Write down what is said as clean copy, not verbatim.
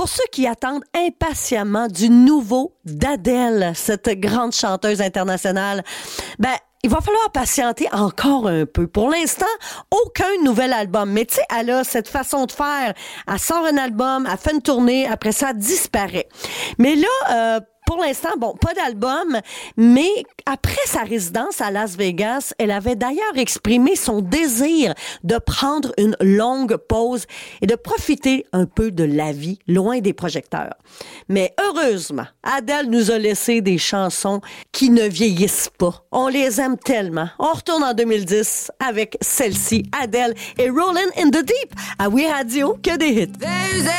Pour ceux qui attendent impatiemment du nouveau d'Adèle, cette grande chanteuse internationale, il va falloir patienter encore un peu. Pour l'instant, aucun nouvel album. Mais tu sais, elle a cette façon de faire. Elle sort un album, elle fait une tournée, après ça, elle disparaît. Mais là, pour l'instant, pas d'album, mais après sa résidence à Las Vegas, elle avait d'ailleurs exprimé son désir de prendre une longue pause et de profiter un peu de la vie, loin des projecteurs. Mais heureusement, Adèle nous a laissé des chansons qui ne vieillissent pas. On les aime tellement. On retourne en 2010 avec celle-ci, Adèle et Rollin' in the Deep. À Oui Radio, que des hits.